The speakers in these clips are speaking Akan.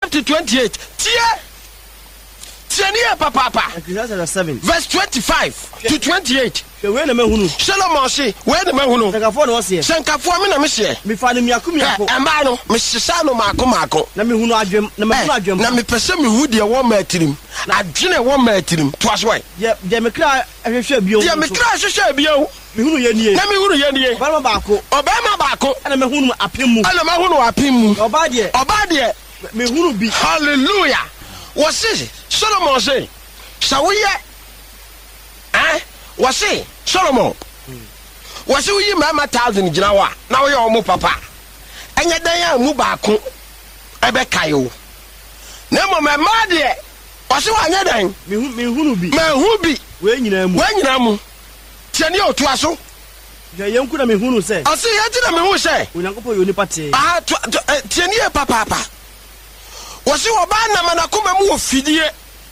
to 28. Tiania papa. Verse 25 to 28. Solomon say, where the man who Sankafo me na me se. Me fa ne miako miako. Amba no, me sesa no mako. Na me hunu adwem, na me hunu adwem. Na me pese me hu de wo matirim. Adwene wo matirim. To as why? De me kra hwehwe bio. De me kra hwehwe bio. Me hunu ye nie. Na me hunu ye nie. Obama baako. Na me hunu apemu. Ana me hunu apemu. Oba de. Me hunu bi. Hallelujah. What say Solomon say? Shall we what say Solomon? What say we mama 1,000 jinawa? Now you are papa. And yet they are mubako. Ebekayo. Nemo my mother. What say one yet? Me who be? When you know, Tianio to us. Young could have me who say. I see, I didn't know who say. When I go for Unipati. Tiania papa. Was you a banana manakuma mu fidie?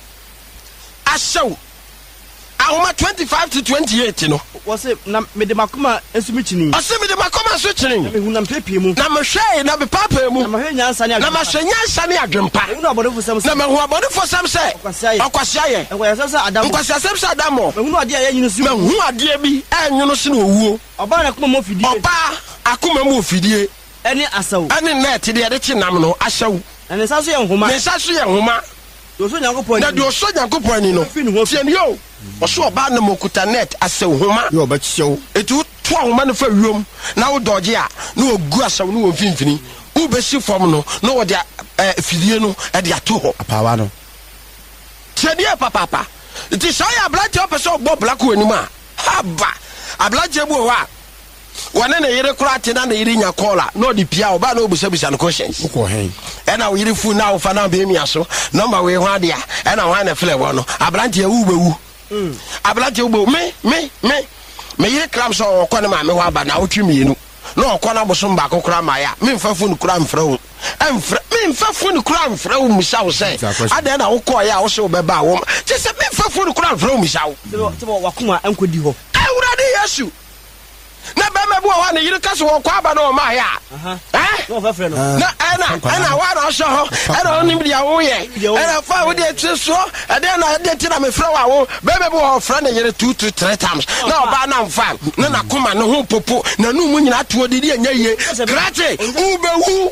Asho. Ahoma 25 to 28, you know. Was it made the Makuma and Sumichini? I said, the Makuma switching. Who am Pepimu. Namashay, Nabi Papa, Namahanya Sania Jumpa. Nobody for some say. Aquasaya, and where Adam was Adamo. Who are dear, you know, who are dear be, and you know, who. Obana Kumo Fidie. Oba, Akuma Mufidie. Any asso. And in that, the other Chinamno, Asho. And it's also young woman. It's also young woman. You're so young point. You're so young point, you know. Yo, or so about the Mokuta net as so woman. You're but show it would 12 man for room. Now, Dodgia, no grass of no infinity. Ube si from no their Fidiano at the Atoho. Pavano. Chedia papa. It is I blood up a so Bob Black anymore. Haba. A blood jabua. One in a year cratin and the Irinia cola, no the Pia, but no service and conscience. And I will fool now for now, baby, so number way one dear, and I want a flavor. I blank your ubu. I blank your ubu, me. May you cramps or Conama, but now to me. No, Conabosum Baco Cramaya, me for fun cram fro. And me for fun cram fro, Miss South say. I then I'll call you also by Bawom. Just a me for fun cram fro, Miss South. Wakuma and could you? I would ask you. Na bema bo wa na yiri kaso wo kwa ba na o ma ya no fa fre no na ana wa na so ho ana onim dia wo ye ana fa wo dia tso e de na de tina me fre wa wo bema bo ho fre na yiri 2 to 3 times na oba na mfa na koma no ho popo na nu mu nyina to didi anya ye krache ubewu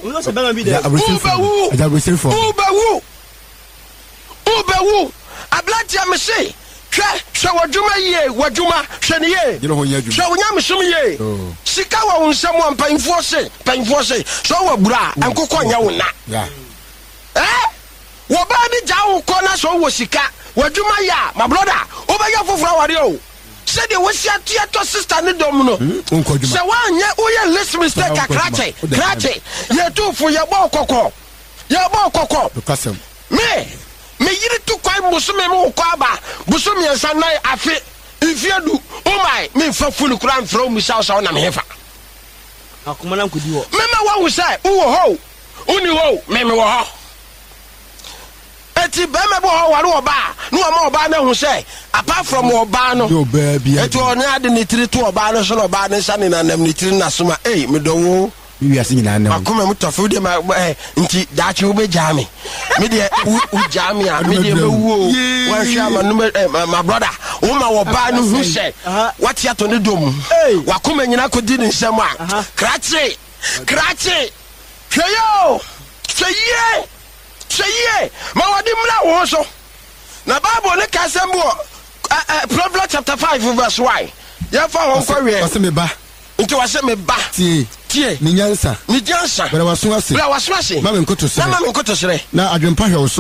ablati amse hwe wadwuma ye wadwuma hwe ne ye hwe wonyam som ye sika wa wonsam wa panfo se so wa bura ankokọ nya wo na wo ba ni ja wo ko na so wo sika wadwuma ya my brother obeya foforo ware o se de wo sia tia to sister ne dom no se wa nya wo ye less mistake krache ye tofu ye bo kokọ me yiri tu kwai musume mu kwaba busumi ensanai afi ifiedu oh my me fa funu kura mfro mu sha na me hefa akoma na nkodi ho mema wa hu sai wo ho uni ho me wo ho eti be me bo ho ware oba no ma oba na hu sai apart from oba no eti oni ade ni tiri to oba no so oba ne sane na nam ni tiri na soma me do wo we are singing and akoma mutafo de ma nti daachi wo be jami me de u jami a me de be wo wan hwa ma no my brother wo ma wo ba no hu se what ya to ne dom wakoma nyina ko di ne nsam a krache hweyo cheye ma wadi mla wo so na bible ne ka sembo Proverbs chapter 5 verse 1 ya fa ho kwa we o se me ba nti wa se me ba tie ni nyansa bra waso ase ma me nkoto sere na adwempa hwe wo so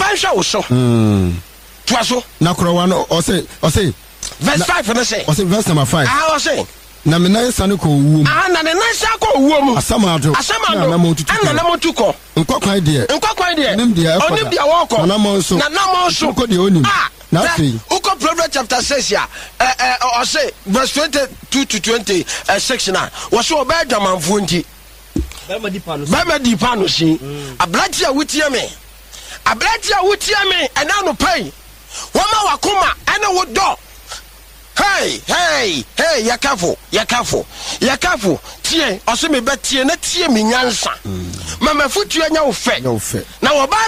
tuaso na krowa no o se verse 5 no say o se verse number 5 o se na me nansa no ko wuo mu na ne nansa ko wuo mu asamado na motu ko nkokwan de onim de wo ko na monso ko de onim na fi uko Proverbs chapter 6 ya o say verse 22 to 26 na wo so oba dwamanfo nti bema di pano si ablati a wutie me ena no pai wo ma wakoma ena wo do hey yakafo tie o so me betie na tie me nyansa mama futu anya wo fe na wo ba